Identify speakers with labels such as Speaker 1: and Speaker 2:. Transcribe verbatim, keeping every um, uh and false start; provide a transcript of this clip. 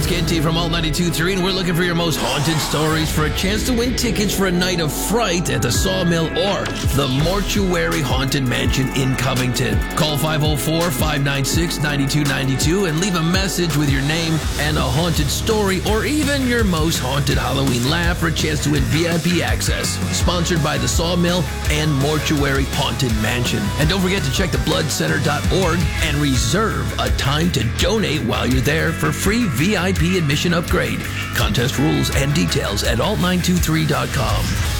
Speaker 1: it's Ken T from Alt ninety-two point three, and we're looking for your most haunted stories for a chance to win tickets for a night of fright at the Sawmill or the Mortuary Haunted Mansion in Covington. Call five oh four, five nine six, nine two nine two and leave a message with your name and a haunted story, or even your most haunted Halloween laugh for a chance to win V I P access. Sponsored by the Sawmill and Mortuary Haunted Mansion. And don't forget to check the blood center dot org and reserve a time to donate while you're there for free V I P admission upgrade. Contest rules and details at alt nine two three dot com.